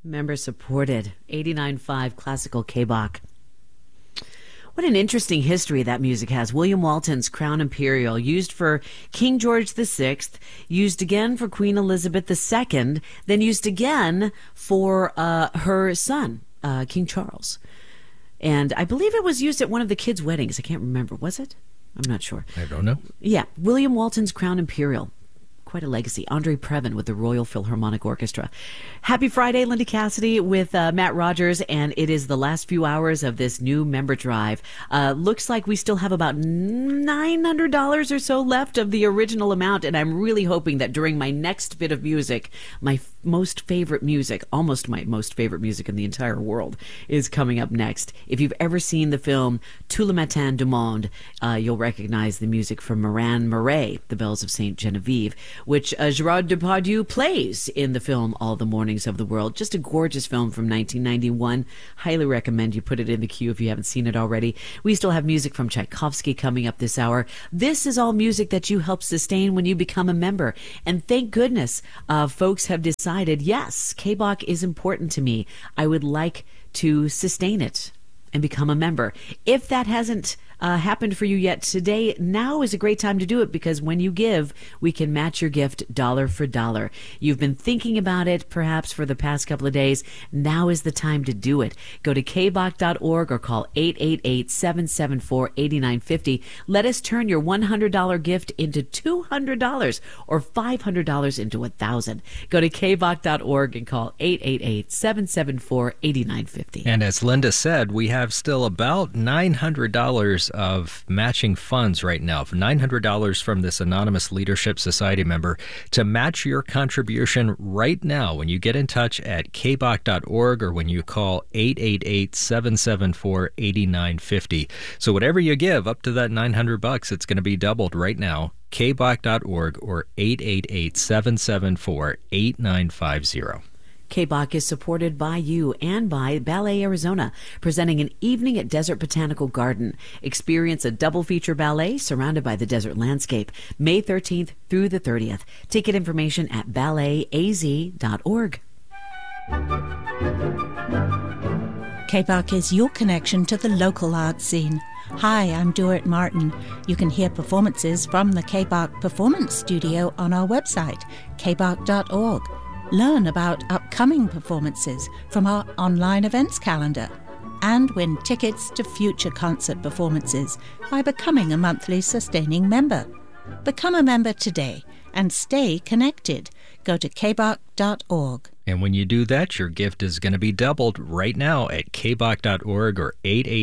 Member supported. 89.5 Classical K-Bach. What an interesting history that music has. William Walton's Crown Imperial, used for King George VI, used again for Queen Elizabeth II, then used again for her son, King Charles. And I believe it was used at one of the kids' weddings. I can't remember. Was it? I'm not sure. I don't know. Yeah, William Walton's Crown Imperial. Quite a legacy. Andre Previn with the Royal Philharmonic Orchestra. Happy Friday, Linda Cassidy with Matt Rogers, and it is the last few hours of this new member drive. Looks like we still have about $900 or so left of the original amount, and I'm really hoping that during my next bit of music, my most favorite music, almost my most favorite music in the entire world, is coming up next. If you've ever seen the film Tout le matin du monde, you'll recognize the music from Moran Murray, The Bells of St. Genevieve, which Gerard Depardieu plays in the film All the Mornings of the World. Just a gorgeous film from 1991. Highly recommend you put it in the queue if you haven't seen it already. We still have music from Tchaikovsky coming up this hour. This is all music that you help sustain when you become a member. And thank goodness folks have decided, yes, K-Bach is important to me. I would like to sustain it and become a member. If that hasn't happened for you yet today, now is a great time to do it, because when you give, we can match your gift dollar for dollar. You've been thinking about it perhaps for the past couple of days. Now is the time to do it. Go to kbach.org or call 888-774-8950. Let us turn your $100 gift into $200 or $500 into $1,000. Go to kbach.org and call 888-774-8950. And as Linda said, we have still about $900 of matching funds right now, $900 from this Anonymous Leadership Society member to match your contribution right now when you get in touch at kbach.org or when you call 888-774-8950. So whatever you give up to that $900, it's going to be doubled right now. kbach.org or 888-774-8950. K-Bach is supported by you and by Ballet Arizona, presenting an evening at Desert Botanical Garden. Experience a double feature ballet surrounded by the desert landscape, May 13th through the 30th. Ticket information at balletaz.org. K-Bach is your connection to the local art scene. Hi, I'm Dorit Martin. You can hear performances from the K-Bach Performance Studio on our website, kbach.org. Learn about upcoming performances from our online events calendar and win tickets to future concert performances by becoming a monthly sustaining member. Become a member today and stay connected. Go to kbach.org. And when you do that, your gift is going to be doubled right now at kbach.org or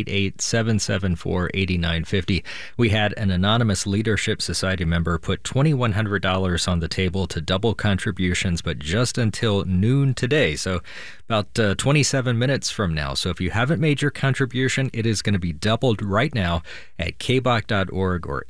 888-774-8950. We had an Anonymous Leadership Society member put $2,100 on the table to double contributions, but just until noon today, so about 27 minutes from now. So if you haven't made your contribution, it is going to be doubled right now at kbach.org or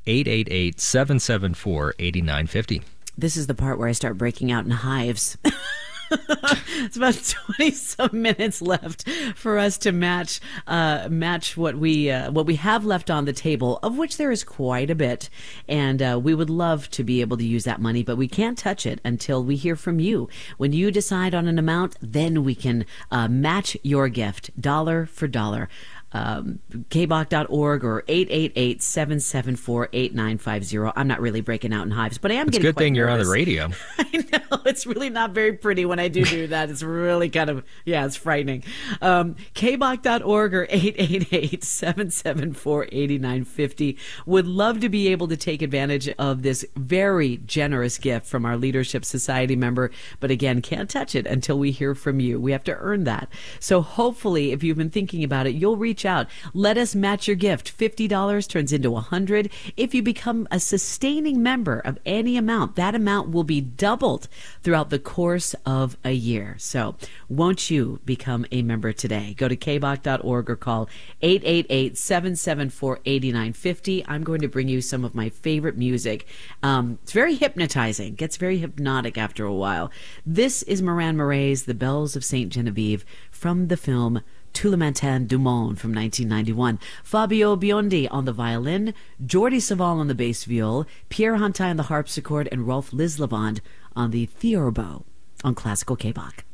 888-774-8950. This is the part where I start breaking out in hives. It's about 20-some minutes left for us to match what we have left on the table, of which there is quite a bit. And we would love to be able to use that money, but we can't touch it until we hear from you. When you decide on an amount, then we can match your gift dollar for dollar. kbach.org or 888-774-8950. I'm not really breaking out in hives, but I am getting quite nervous. It's a good thing you're on the radio. I know. It's really not very pretty when I do that. It's really kind of, it's frightening. kbach.org or 888-774-8950. Would love to be able to take advantage of this very generous gift from our Leadership Society member, but again, can't touch it until we hear from you. We have to earn that. So hopefully, if you've been thinking about it, you'll reach out. Let us match your gift. $50 turns into $100. If you become a sustaining member of any amount, that amount will be doubled throughout the course of a year. So won't you become a member today? Go to kbach.org or call 888-774-8950. I'm going to bring you some of my favorite music. It's very hypnotizing. Gets very hypnotic after a while. This is Moran Murray's The Bells of St. Genevieve from the film Tout le matin du monde from 1991. Fabio Biondi on the violin, Jordi Savall on the bass viol, Pierre Hantai on the harpsichord, and Rolf Lislavand on the theorbo on Classical K-Bach.